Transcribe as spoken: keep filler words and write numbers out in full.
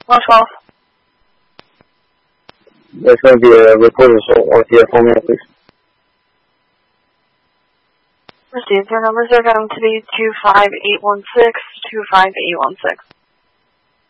one twelve. There's going to be a reporter, so R T F phone please. Received. Your numbers are going to be two five eight one six, two five eight one six.